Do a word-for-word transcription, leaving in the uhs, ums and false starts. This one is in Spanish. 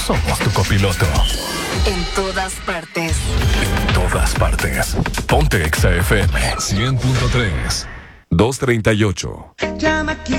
somos tu copiloto. En todas partes. En todas partes. Ponte Exa F M cien punto tres. dos treinta y ocho. Llama aquí